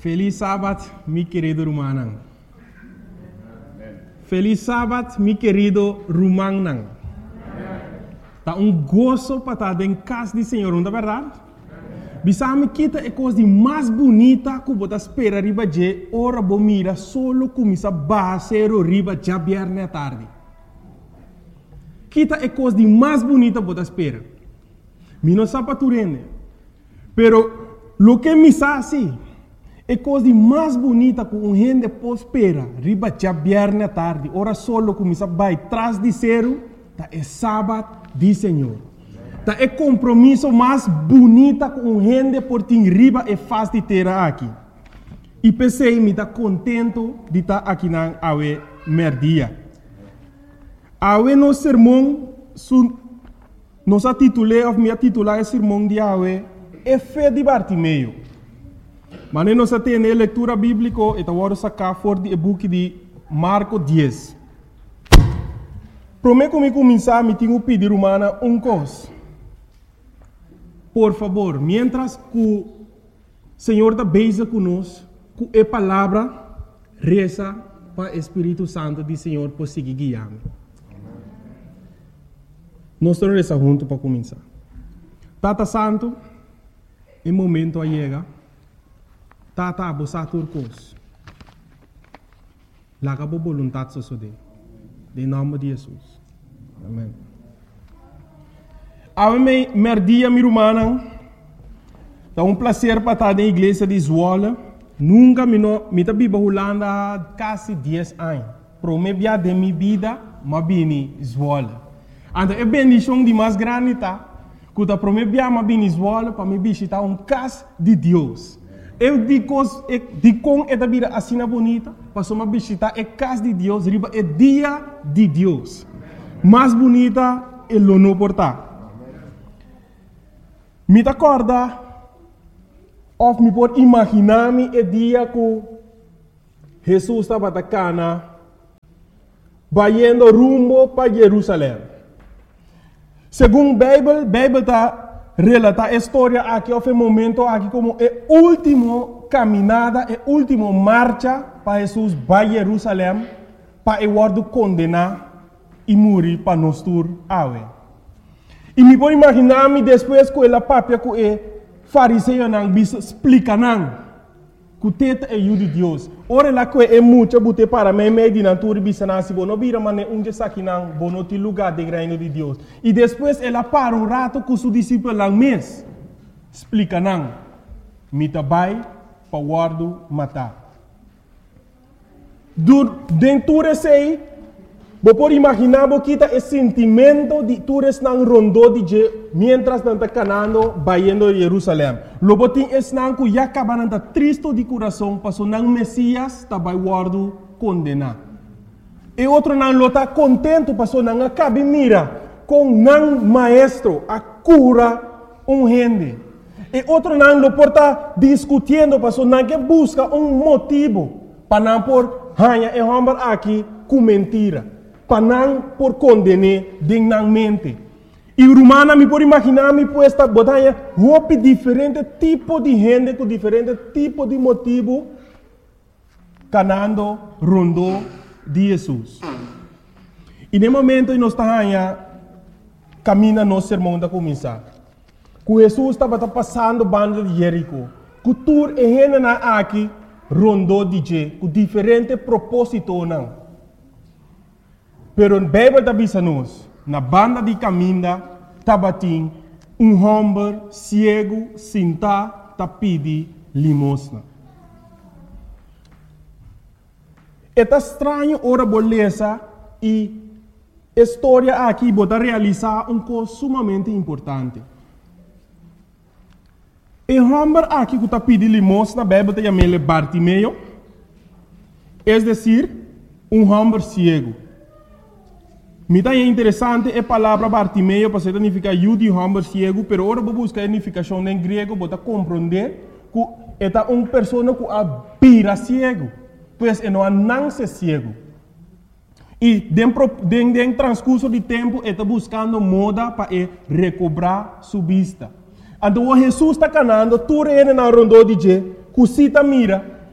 Feliz sábado, mi querido Rumanang. Feliz sábado, mi querido Rumanang. Tá gozo para estar em casa do Senhor, não é verdade? Bisame kita é coisa mais bonita que você espera riba de ora bo mira solo começa basero riba já viernes à tarde. Kita é coisa mais bonita que você espera. Mi não sabe tu rende. Pero lo que me sabe é coisa mais bonita que gente pode esperar riba já viernes à tarde. Ora solo começa vai trás de zero, tá é sábado do Senhor. Tá é compromisso mais bonita com gente por ter riba e faz de ter aqui. E pensei me tá contento de estar aqui na awe merdia. Awe no sermão nos titulei ou me titular o sermão de awe é fé de Bartimeu. Mas nós temos a leitura bíblica e vamos sacar fora do book de Marcos 10. Prometo que começar me tenho pedir humana coisa. Por favor, mientras que o Senhor está beija conosco, com a palavra, reza para o Espírito Santo do Senhor por seguir guiando. Nós estamos rezando juntos para começar. Tata Santo, em momento a chega, Tata abusar turcos. Laga por vontade sosode. Em nome de Jesus. Amém. Ave merdia mi rumana. É prazer para estar na igreja de Zwolle. Nunca me tá biba Holanda quase 10 anos. Promebia de minha vida, mas bini Zwolle. Então é bendição de mais grande tá. Quando promebia mas bini Zwolle para me visitar casa de Deus. Eu digo com esta vida assim bonita, para me visitar a casa de Deus, riba é dia de Deus. Mais bonita é o não portar. Me acorda, ou me pode imaginar-me o dia que Jesus estava na Cana, indo rumo para Jerusalém. Segundo a Bíblia está relata a história aqui, houve um momento aqui como a última caminhada, a última marcha para Jesus para Jerusalém, para ele condenar e morrer para nós todos. E me pode imaginar-me depois que ela papia que o fariseu não bisa explica não que o teta é o de Deus. Ora lá que é muito bote para mim de natura bisa não se não vira mané onde aqui não bono ti lugar de reino de Deus. E depois ela para rato com seu discípulo lá mês explica não me tabai para guardo matar. Dentro desse você pode imaginar que esse sentimento de todos não rondou de mientras não está canando indo a Jerusalém. Logo tem esse não que já acaba não triste de coração, passou não Messias está vai guardo condenar. E outro não está contente, passou não acaba mira com não maestro a cura gente. E outro não lo porta discutindo, passou não que busca motivo para não por hanha e homem aqui com mentira. Para não por condenar dignamente. E romana me pode imaginar me puesta botanha roupa diferente tipo de gente com diferente tipo de motivo canando rondou de Jesus. E no momento nós estamos caminhando nosso sermão da começar. Que Jesus estava passando banda de Jerico. Que tur e gente na aqui rondou de com diferente propósito não. Pero a Bíblia está dizendo na banda de caminho, tabatim, homem cego, sentado, tá pedi limosna. É estranho ora beleza e história aqui bota realizar coisa sumamente importante. E homem aqui que tá pedi limosna, a Bíblia chama ele Bartimeu, é decir, homem cego. Me está interessante a palavra Bartimeu, para significar eu de homem cego, pero agora vou buscar a significação em grego, para compreender que é uma pessoa que vira cego, pois não nasce cego. E dentro do transcurso de tempo, está buscando moda para recobrar sua vista. Então, Jesus está canando, tudo ele na rondou de que cita mira,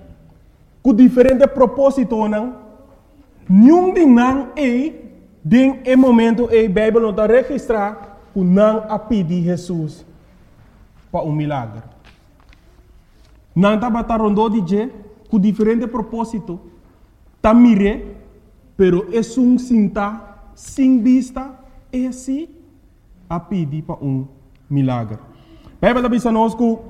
com diferente propósito, não? Nenhum de não é, den é momento, a Bíblia não está registrar, que não a pedir Jesus para milagre. Não está batendo de je, com diferente propósito, está mire, pero é sinta, sem vista, é assim, a pedir para milagre. A Bíblia diz a nós que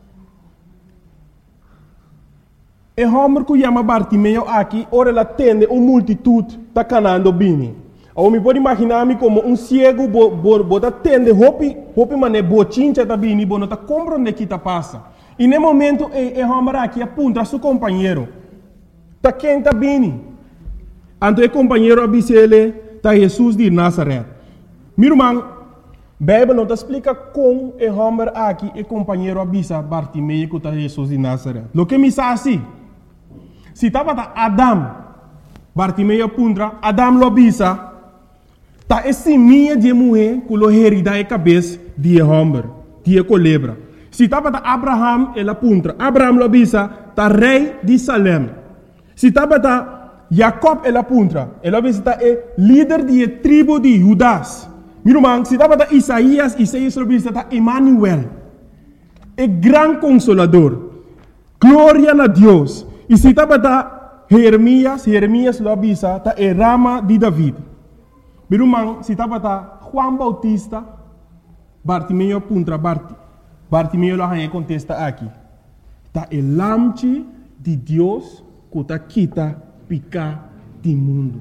e homem que chama Bartimeu aqui, ora ela tende uma multitude está canando bem. Ou me pode imaginar-me como cego, bota tende, hopi mané, bochincha tá bem, não tá compreendendo o que está passa. E no momento, o homem aqui aponta a seu companheiro. Tá quem está bem. Então o companheiro avisa ele, tá Jesus de Nazaré. Meu irmão, a Bíblia não te explica como o homem aqui, o companheiro avisa Bartimeu que está Jesus de Nazaré. O que me diz assim? Se estava Adam, Bartimeu apunta, Adam lo avisa, tá esse minha de mulher que lo herida a cabeça de homem, de colebra. Se estava Abraham, ele apunta, Abraham lo avisa, tá rei de Salem. Se estava Jacob, ele apunta, ele avisa, tá líder de tribo de Judas. Meu irmão, se estava Isaías lo avisa, tá Emmanuel, é grande consolador, glória a Deus. E se estava Jeremias lo avisa, tá rama de David. Meu irmão, se estava Juan Bautista, Bartimeu apunta, Bartimeu lá contesta aqui. Tá o lamche de Deus que está quita picar do mundo.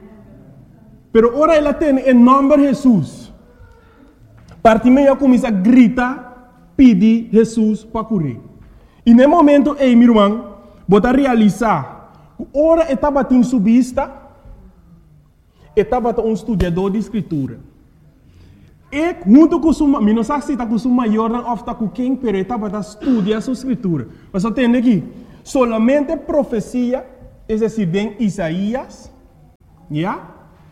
Pero ora ela tem em nome de Jesus. Bartimeu começa a gritar, pedir Jesus para curar. E no momento, meu irmão, bota realizar, ora estava em sua vista, estava estudador de escritura. E junto com sua, não sei se está com sua maior ou está com quem, mas estava estudando a sua escritura. Mas você tem aqui, solamente profecia, é decir, em Isaías, yeah?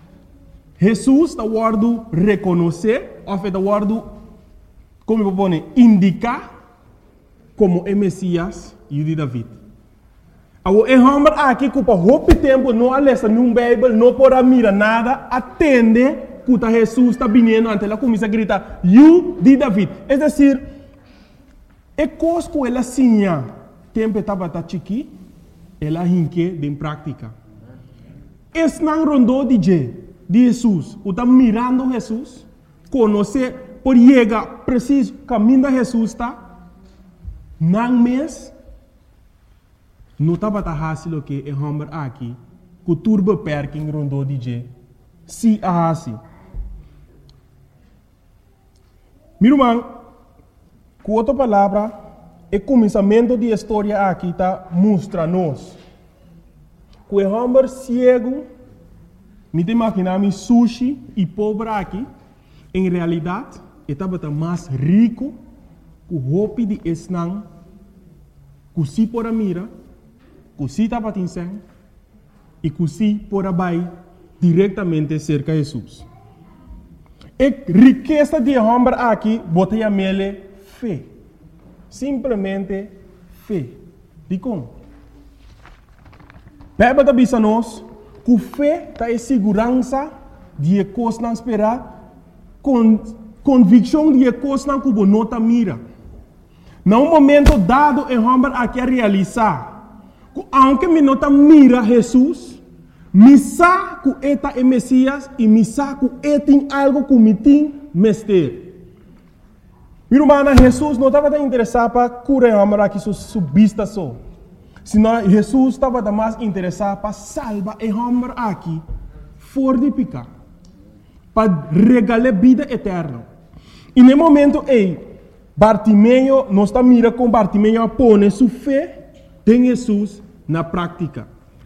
Jesus está guardando reconhecer, ou está guardando, como eu vou indicar, como é Messias e de David. O homem aqui que por muito tempo não lê nenhum Bíblia, não pode mirar nada, atende que Jesus está vindo ante ela começa a gritar, "You de David". É decir, é coisa que ela sinha, tempo estava chiqui, ela hinque em prática. Esse não rondou de Jesus, que está mirando Jesus, conhecer, por chegar preciso, caminho de Jesus está, não mês, não estava fácil que o homem aqui, que turba perking rondou de se a assim. Meu irmão, com outra palavra, o começamento da história aqui está mostra-nos que o homem cego, me imaginar sushi e pobre aqui, em realidade, estava mais rico que o roupa de esnang, que se por a mira, que se estava tinseng, e que se por a bai diretamente cerca de Jesus. A riqueza de homem aqui, botei a mele fé. Simplesmente fé. De como? A Bíblia diz a nós que fé está em segurança de coisas não esperar, convicção de coisas não que não está mira. Num momento dado, o homem aqui a realizar, que aunque me não está mira Jesus, me sabe que eta é Messias e me sabe que tem algo que me tem mestre. Meu irmão, Jesus não estava interessado para curar o homem aqui sua vista só. Senão Jesus estava mais interessado para salvar o homem aqui fora de pecado, para regalar vida eterna. E no momento Bartimeu, nós estamos mirando com Bartimeu a pôr sua fé em Jesus na prática.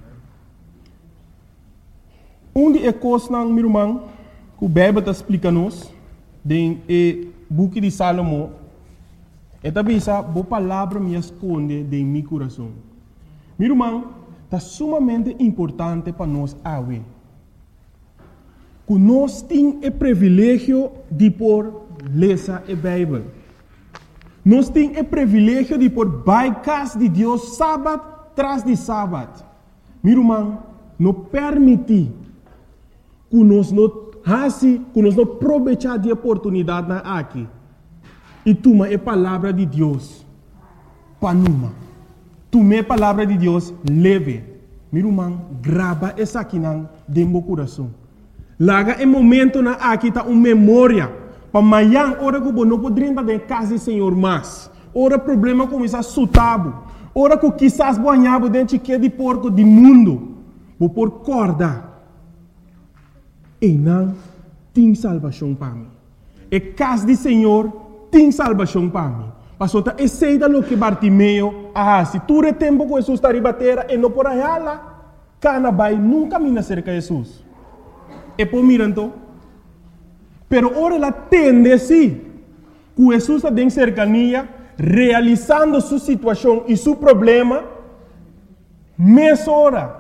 De coisas, meu irmão, que o Bíblia está explicando-nos, no book de Salomão, é também essa boa palavra me esconde em meu coração. Meu irmão, está sumamente importante para nós ver que nós temos o privilégio de por ler a Bíblia. Nós temos o privilégio de por by casa de Deus sábado tras de sábado. Meu irmão, não permite que nós não aproveitar de oportunidade aqui. E toma a palavra de Deus para numa. Toma a palavra de Deus leve. Meu irmão, grava essa aqui dentro do coração. Laga em momento na aqui tá uma memória. Para amanhã, hora que você não pode entrar em casa do Senhor mais. Hora problema começa a sutabo. Hora que quizás banhava dentro de porco do mundo. Vou por corda. E não tem salvação para mim. E casa do Senhor tem salvação para mim. Pastor, aceita o que Bartimeu se tu é tempo que Jesus está em batera e não por aí lá, cana vai nunca me cerca de Jesus. E por mirando, pero ora ela tende sim, que Jesus está em cercania, realizando sua situação e seu problema, mais hora,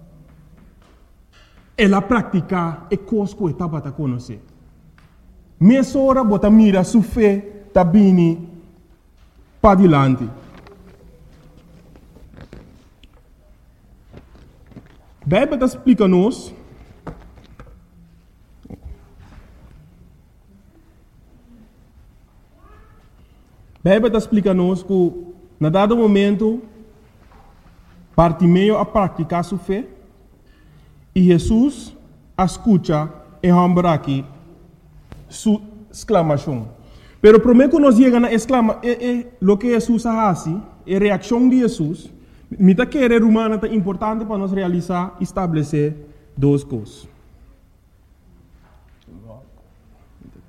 ela pratica e coisa que estava a conhecer. Mais hora, bota mira sua fé, está bem para adiante. A Bíblia explica-nos que, na dado momento, Bartimeu a praticar sua fé e Jesus escuta e rambra aqui sua exclamação. Pero primeiro que nós chegamos a exclamar, o que Jesus faz, a reação de Jesus, me está querendo humana é importante para nós realizar, estabelecer duas coisas.